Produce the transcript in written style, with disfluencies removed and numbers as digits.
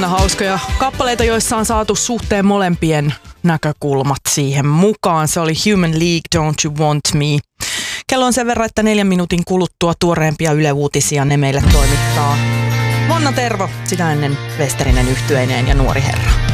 aina hauskoja kappaleita, joissa on saatu suhteen molempien näkökulmat siihen mukaan. Se oli Human League, Don't You Want Me. Kello on sen verran, että 4 minuutin kuluttua tuoreempia Yle-uutisia ne meille toimittaa Monna Tervo, sitä ennen Westerinen yhtyeineen ja Nuori Herra.